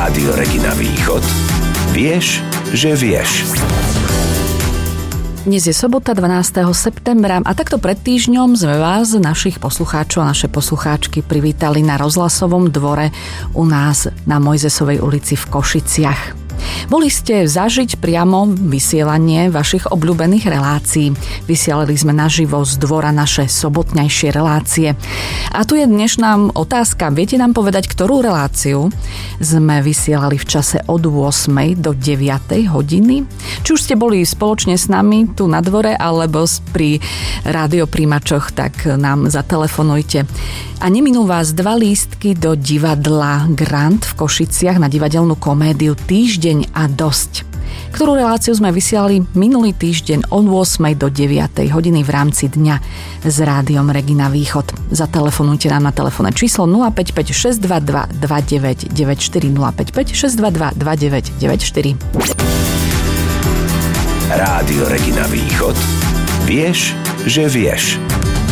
Rádio Regina Východ. Vieš, že vieš. Dnes je sobota 12. septembra a takto pred týždňom sme vás, našich poslucháčov a naše poslucháčky, privítali na rozhlasovom dvore u nás na Mojzesovej ulici v Košiciach. Mohli ste zažiť priamo vysielanie vašich obľúbených relácií. Vysielali sme naživo z dvora naše sobotnejšie relácie. A tu je dnešná otázka. Viete nám povedať, ktorú reláciu sme vysielali v čase od 8. do 9. hodiny? Či už ste boli spoločne s nami tu na dvore, alebo pri rádiopríjimačoch, tak nám zatelefonujte. A neminú vás 2 lístky do divadla Grand v Košiciach na divadelnú komédiu Týždeň a dosť, ktorú reláciu sme vysielali minulý týždeň od 8. do 9. hodiny v rámci dňa s Rádiom Regina Východ. Zatelefonujte nám na telefónne číslo 055 622 2994 055 622 2994. Rádio Regina Východ. Vieš, že vieš.